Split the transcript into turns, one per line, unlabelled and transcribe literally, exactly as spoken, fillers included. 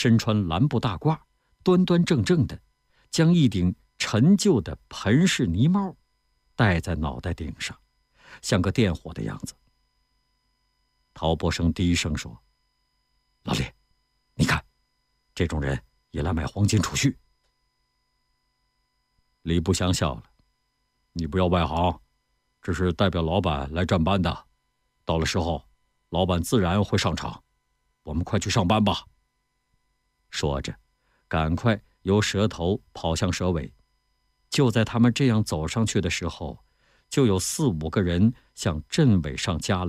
身穿蓝布大褂，端端正正的，将一顶陈旧的盆式泥帽戴在脑袋顶上，像个电火的样子。陶伯生低声说：“老李，你看，这种人也来买黄金储蓄。”李不祥笑了：“你不要外行，这是代表老板来站班的，到了时候，老板自然会上场，我们快去上班吧。”说着，赶快由蛇头跑向蛇尾。就在他们这样走上去的时候，就有四五个人向镇尾上加了